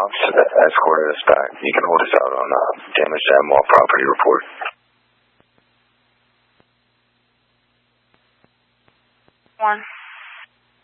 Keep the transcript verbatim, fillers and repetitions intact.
officer that escorted us back. You can hold us out on uh, damage to animal property report. One.